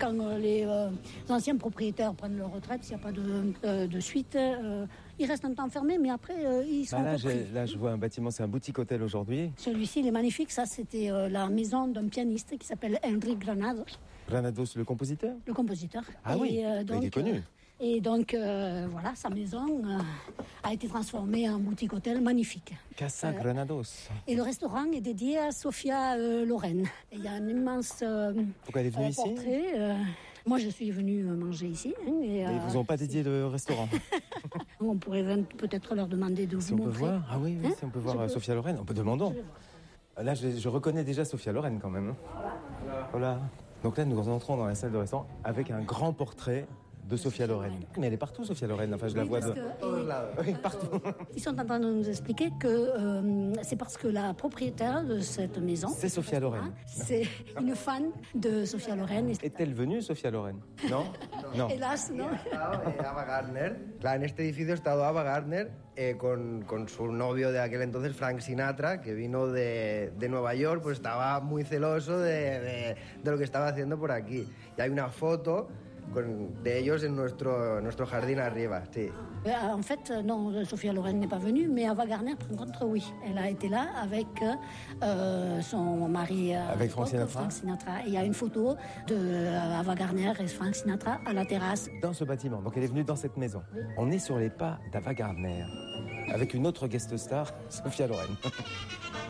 quand les anciens propriétaires prennent leur retraite, s'il n'y a pas de suite, ils restent un temps fermés, mais après, ils sont repris. Là, je vois un bâtiment, c'est un boutique-hôtel aujourd'hui. Celui-ci, il est magnifique. Ça, c'était la maison d'un pianiste qui s'appelle Enrique Granados. Granados, le compositeur? Le compositeur. Ah oui, il est connu. Et donc, voilà, sa maison a été transformée en boutique-hôtel magnifique. Casa Granados. Et le restaurant est dédié à Sophia Loren. Et il y a un immense Pourquoi elle est venue ici portrait. Moi, je suis venue manger ici. Et ils vous ont pas dédié de restaurant? On pourrait peut-être leur demander de vous montrer. On peut voir. Ah oui, si on peut voir Sophia Loren. On peut demander. Là, je reconnais déjà Sophia Loren quand même. Voilà. Donc là, nous entrons dans la salle de restaurant avec un grand portrait de Sophia Loren. Mais elle est partout, Sophia Loren. Enfin, je la vois oui, partout. Ils sont en train de nous expliquer que c'est parce que la propriétaire de cette maison... C'est Sophia Loren. C'est une fan de Sophia Loren. Est-elle venue, Sophia Loren? Non. No. Hélas, no. Ava Gardner. En este edificio ha estado Ava Gardner con su novio de aquel entonces, Frank Sinatra, que vino de Nueva York, pues estaba muy celoso de lo que estaba haciendo por aquí. Y hay una foto de ellos en nuestro jardín arriba, sí. En fait, non, Sophia Loren n'est pas venue, mais Ava Gardner, par contre, oui. Elle a été là avec son mari, avec Frank Sinatra. Et il y a une photo de Ava Gardner et Frank Sinatra à la terrasse. Dans ce bâtiment, donc elle est venue dans cette maison. Oui. On est sur les pas d'Ava Gardner, avec une autre guest star, Sophia Loren.